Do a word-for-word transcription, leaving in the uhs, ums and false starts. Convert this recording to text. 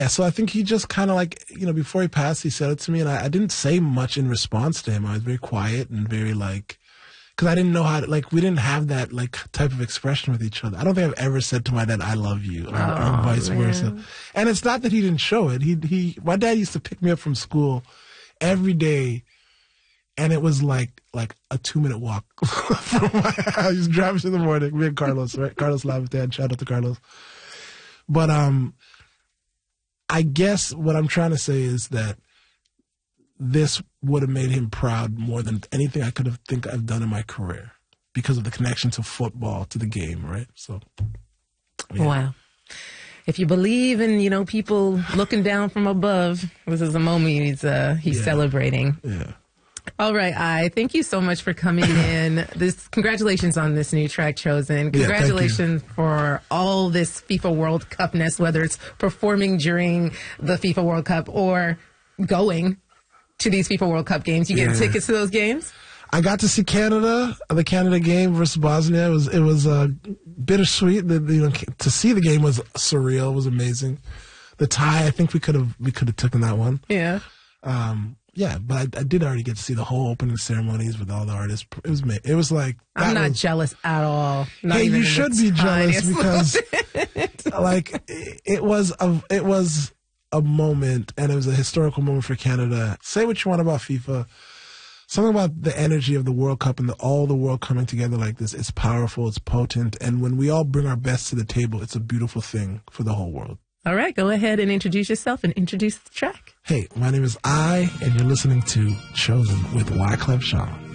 Yeah, so I think he just kind of like, you know, before he passed, he said it to me, and I, I didn't say much in response to him. I was very quiet and very like, because I didn't know how to, like, we didn't have that like type of expression with each other. I don't think I've ever said to my dad, "I love you," or, oh, or vice man. versa. And it's not that he didn't show it. He he, my dad used to pick me up from school every day, and it was like like a two minute walk from my house. He's driving in the morning. Me and Carlos, right? Carlos Lavistan. Shout out to Carlos. But um. I guess what I'm trying to say is that this would have made him proud more than anything I could have think I've done in my career because of the connection to football, to the game, right? So, yeah. Wow. If you believe in, you know, people looking down from above, this is a moment he's, uh, he's Yeah. celebrating. Yeah. All right, I thank you so much for coming in. This congratulations on this new track chosen. Yeah, Congratulations for all this FIFA World Cup-ness, whether it's performing during the FIFA World Cup or going to these FIFA World Cup games. You get Yeah. tickets to those games? I got to see Canada, the Canada game versus Bosnia. It was it was uh, bittersweet. The, the, you know, to see the game was surreal. It was amazing. The tie, I think we could have we could have taken that one. Yeah. Um, yeah, but I, I did already get to see the whole opening ceremonies with all the artists. It was ma- it was like I'm not was, jealous at all. Not hey, even you in should the be jealous tiniest because like it, it was a it was a moment, and it was a historical moment for Canada. Say what you want about FIFA. Something about the energy of the World Cup and the, all the world coming together like this. It's powerful. It's potent. And when we all bring our best to the table, it's a beautiful thing for the whole world. All right, go ahead and introduce yourself and introduce the track. Hey, my name is I, and you're listening to Chosen with Wyclef Jean.